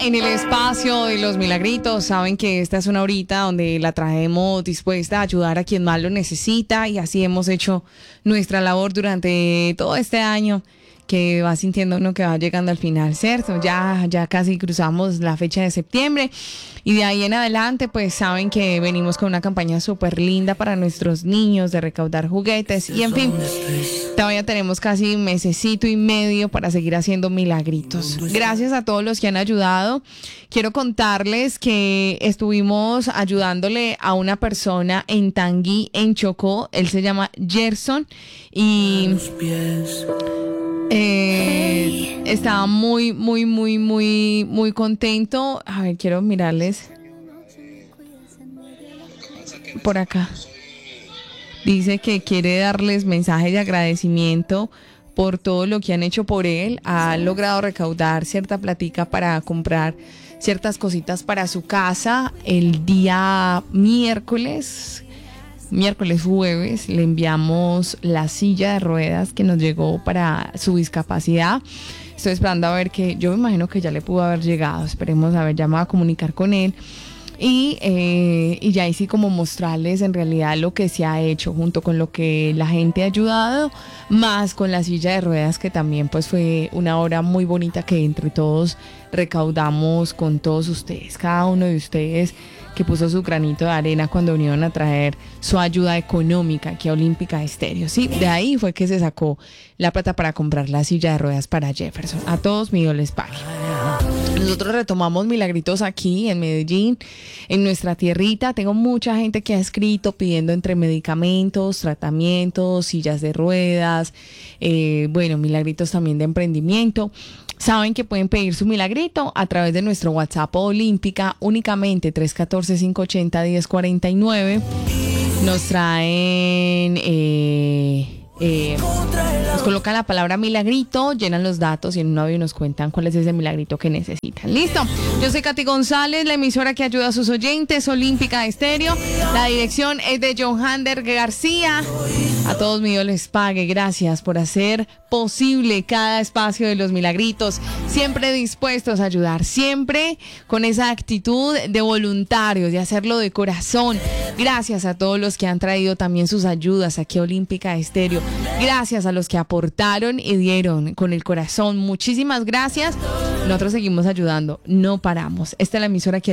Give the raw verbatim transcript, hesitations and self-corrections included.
en el espacio de los milagritos. Saben que esta es una horita donde la traemos dispuesta a ayudar a quien más lo necesita, y así hemos hecho nuestra labor durante todo este año, que va sintiendo uno que va llegando al final, ¿cierto? Ya, ya casi cruzamos la fecha de septiembre, y de ahí en adelante pues saben que venimos con una campaña súper linda para nuestros niños de recaudar juguetes, y en fin, todavía tenemos casi un mesecito y medio para seguir haciendo milagritos. Gracias a todos los que han ayudado. Quiero contarles que estuvimos ayudándole a una persona en Tangui, en Chocó. Él se llama Gerson y Eh, estaba muy, muy, muy, muy, muy contento. A ver, quiero mirarles por acá. Dice que quiere darles mensajes de agradecimiento por todo lo que han hecho por él. Ha logrado recaudar cierta platica para comprar ciertas cositas para su casa. El día miércoles Miércoles, jueves, le enviamos la silla de ruedas que nos llegó para su discapacidad. Estoy esperando a ver que, yo me imagino que ya le pudo haber llegado. Esperemos a ver, ya me voy a comunicar con él. Y, eh, y ya ahí sí como mostrarles en realidad lo que se ha hecho junto con lo que la gente ha ayudado, más con la silla de ruedas, que también pues fue una obra muy bonita que entre todos recaudamos con todos ustedes, cada uno de ustedes que puso su granito de arena cuando vinieron a traer su ayuda económica aquí a Olímpica Estéreo. Sí, de ahí fue que se sacó la plata para comprar la silla de ruedas para Jefferson. A todos mi Dios les pague. Nosotros retomamos milagritos aquí en Medellín, en nuestra tierrita. Tengo mucha gente que ha escrito pidiendo entre medicamentos, tratamientos, sillas de ruedas, eh, bueno, milagritos también de emprendimiento. Saben que pueden pedir su milagrito a través de nuestro WhatsApp Olímpica, únicamente tres uno cuatro, cinco ocho cero, uno cero cuatro nueve. Nos traen... Eh, Eh, nos colocan la palabra milagrito, llenan los datos y en un audio nos cuentan cuál es ese milagrito que necesitan. Listo, yo soy Katy González, la emisora que ayuda a sus oyentes, Olímpica Estéreo. La dirección es de John Hander García. A todos mi Dios les pague. Gracias por hacer posible cada espacio de los milagritos, siempre dispuestos a ayudar, siempre con esa actitud de voluntarios, de hacerlo de corazón. Gracias a todos los que han traído también sus ayudas aquí a Olímpica Estéreo. Gracias a los que aportaron y dieron con el corazón. Muchísimas gracias. Nosotros seguimos ayudando, no paramos. Esta es la emisora que